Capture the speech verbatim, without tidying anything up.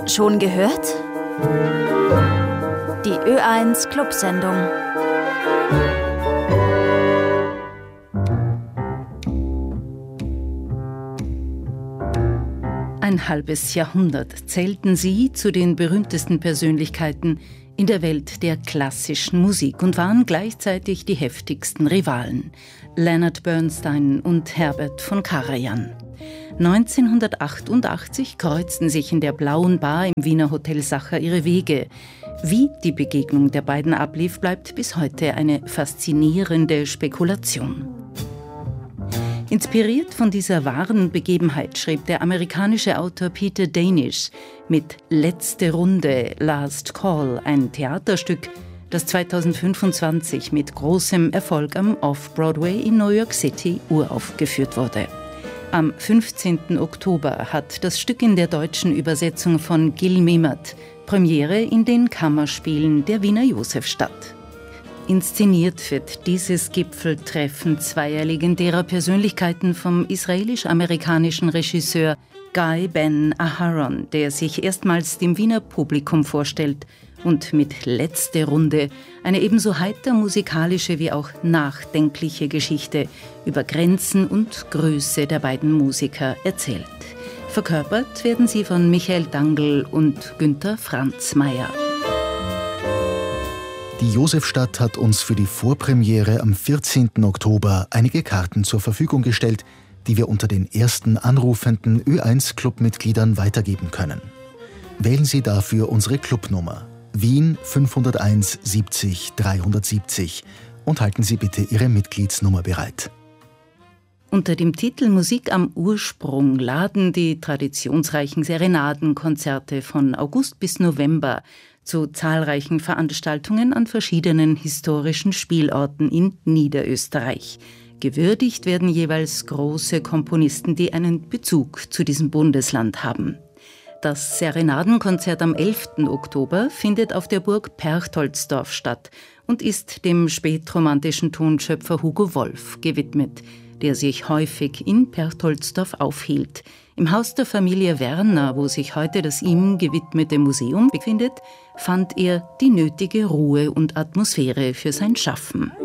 Schon gehört? Die Ö eins Clubsendung. Ein halbes Jahrhundert zählten sie zu den berühmtesten Persönlichkeiten in der Welt der klassischen Musik und waren gleichzeitig die heftigsten Rivalen, Leonard Bernstein und Herbert von Karajan. neunzehnhundertachtundachtzig kreuzten sich in der Blauen Bar im Wiener Hotel Sacher ihre Wege. Wie die Begegnung der beiden ablief, bleibt bis heute eine faszinierende Spekulation. Inspiriert von dieser wahren Begebenheit schrieb der amerikanische Autor Peter Danish mit Letzte Runde, Last Call ein Theaterstück, das zweitausendfünfundzwanzig mit großem Erfolg am Off-Broadway in New York City uraufgeführt wurde. Am fünfzehnten Oktober hat das Stück in der deutschen Übersetzung von Gil Mehmet Premiere in den Kammerspielen der Wiener Josefstadt. Inszeniert wird dieses Gipfeltreffen zweier legendärer Persönlichkeiten vom israelisch-amerikanischen Regisseur Guy Ben Aharon, der sich erstmals dem Wiener Publikum vorstellt und mit Letzte Runde eine ebenso heiter musikalische wie auch nachdenkliche Geschichte über Grenzen und Größe der beiden Musiker erzählt. Verkörpert werden sie von Michael Dangl und Günther Franzmeier. Die Josefstadt hat uns für die Vorpremiere am vierzehnten Oktober einige Karten zur Verfügung gestellt, die wir unter den ersten anrufenden Ö eins Clubmitgliedern weitergeben können. Wählen Sie dafür unsere Clubnummer Wien fünfhunderteins siebzig dreihundertsiebzig und halten Sie bitte Ihre Mitgliedsnummer bereit. Unter dem Titel Musik am Ursprung laden die traditionsreichen Serenadenkonzerte von August bis November zu zahlreichen Veranstaltungen an verschiedenen historischen Spielorten in Niederösterreich. Gewürdigt werden jeweils große Komponisten, die einen Bezug zu diesem Bundesland haben. Das Serenadenkonzert am elften Oktober findet auf der Burg Perchtoldsdorf statt und ist dem spätromantischen Tonschöpfer Hugo Wolf gewidmet, der sich häufig in Perchtoldsdorf aufhielt. Im Haus der Familie Werner, wo sich heute das ihm gewidmete Museum befindet, fand er die nötige Ruhe und Atmosphäre für sein Schaffen.